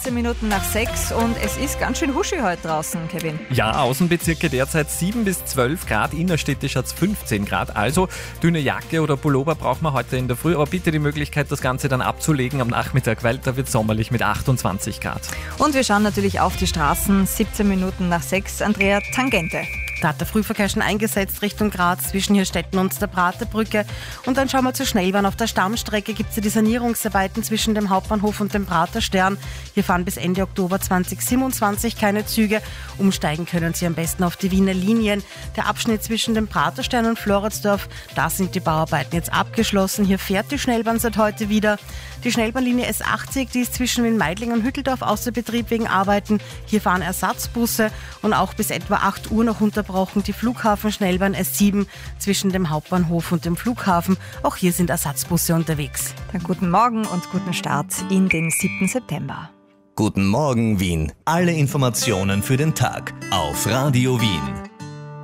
10 Minuten nach 6 und es ist ganz schön huschi heute draußen, Kevin. Ja, Außenbezirke derzeit 7 bis 12 Grad, innerstädtisch hat es 15 Grad. Also dünne Jacke oder Pullover braucht man heute in der Früh, aber bitte die Möglichkeit, das Ganze dann abzulegen am Nachmittag, weil da wird sommerlich mit 28 Grad. Und wir schauen natürlich auf die Straßen, 17 Minuten nach 6, Andrea, Tangente. Da hat der Frühverkehr schon eingesetzt Richtung Graz zwischen Hirstetten und der Praterbrücke. Und dann schauen wir zur Schnellbahn. Auf der Stammstrecke gibt es ja die Sanierungsarbeiten zwischen dem Hauptbahnhof und dem Praterstern. Hier fahren bis Ende Oktober 2027 keine Züge. Umsteigen können Sie am besten auf die Wiener Linien. Der Abschnitt zwischen dem Praterstern und Floridsdorf, da sind die Bauarbeiten jetzt abgeschlossen. Hier fährt die Schnellbahn seit heute wieder. Die Schnellbahnlinie S80, die ist zwischen Wien-Meidling und Hütteldorf außer Betrieb wegen Arbeiten. Hier fahren Ersatzbusse und auch bis etwa 8 Uhr noch unterbrochen die Flughafen-Schnellbahn S7 zwischen dem Hauptbahnhof und dem Flughafen. Auch hier sind Ersatzbusse unterwegs. Dann guten Morgen und guten Start in den 7. September. Guten Morgen Wien. Alle Informationen für den Tag auf Radio Wien.